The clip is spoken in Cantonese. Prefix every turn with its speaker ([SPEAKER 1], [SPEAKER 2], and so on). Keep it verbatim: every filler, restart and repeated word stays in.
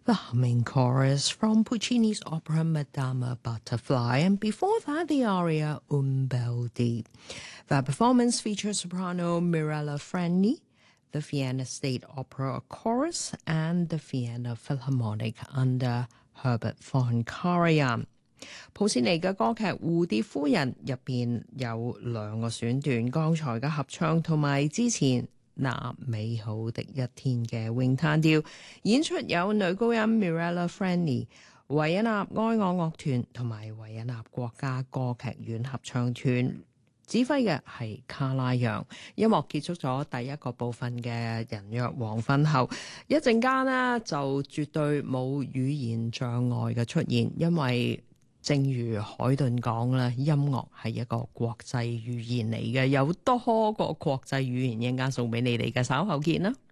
[SPEAKER 1] The Humming Chorus from Puccini's opera Madama Butterfly, and before that the aria Un bel dì. That performance features soprano Mirella Freni, the Vienna State Opera Chorus, and the Vienna Philharmonic under Herbert von Karajan。普契尼嘅歌劇《蝴蝶夫人》入邊有兩個選段，剛才嘅合唱同埋之前那美好的一天嘅詠嘆調，演出有女高音 Mirella Freni、維也納愛樂樂團同埋維也納國家歌劇院合唱團，指揮嘅係卡拉揚。音樂結束咗第一個部分嘅人約黃昏後，一陣間呢就絕對冇語言障礙嘅出現，因為正如海頓講啦，音樂係一個國際語言嚟嘅，有多個國際語言，一陣間送俾你哋嘅，稍後見啦。